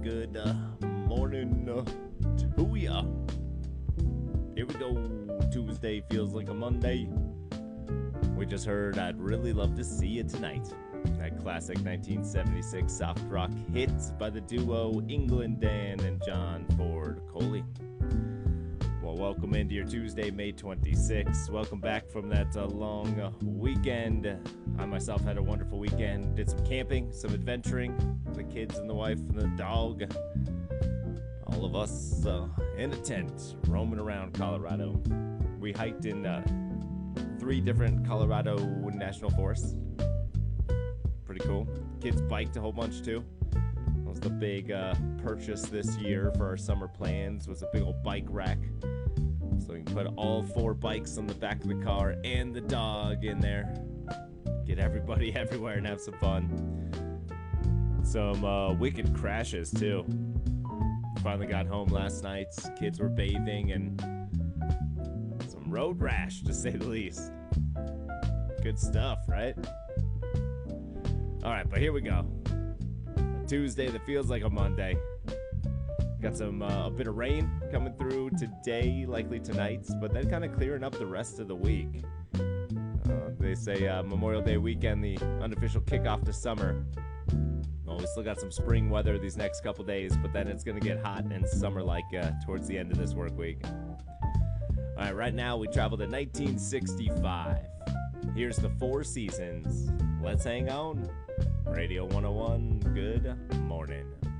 Good morning to ya. Here we go. Tuesday feels like a Monday. We just heard I'd Really Love to See You Tonight. That classic 1976 soft rock hit by the duo England Dan and John Ford Coley. Well, welcome into your Tuesday, May 26th. Welcome back from that long weekend. I myself had a wonderful weekend. Did some camping, some adventuring. The kids and the wife and the dog. All of us in a tent, roaming around Colorado. We hiked in 3 different Colorado national forests. Pretty cool. Kids biked a whole bunch too. That was the big purchase this year for our summer plans, was a big old bike rack. So we can put all 4 bikes on the back of the car and the dog in there. Get everybody everywhere and have some fun. Some wicked crashes too. Finally got home last night. Kids were bathing and some road rash, to say the least. Good stuff, right? All right, but here we go. A Tuesday that feels like a Monday. Got some a bit of rain coming through today, likely tonight, but then kind of clearing up the rest of the week. They say Memorial Day weekend, the unofficial kickoff to summer. Well, we still got some spring weather these next couple days, but then it's going to get hot and summer-like towards the end of this work week. All right, right now we travel to 1965. Here's the Four Seasons. Let's hang on. Radio 101, good morning.